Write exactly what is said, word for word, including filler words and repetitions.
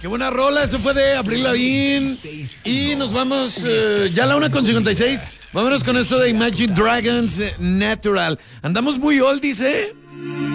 Qué buena rola, eso fue de Avril Lavigne. Y nos vamos eh, ya a la una con cincuenta y seis. Vámonos con esto de Imagine Dragons, eh, Natural. Andamos muy oldies, ¿eh?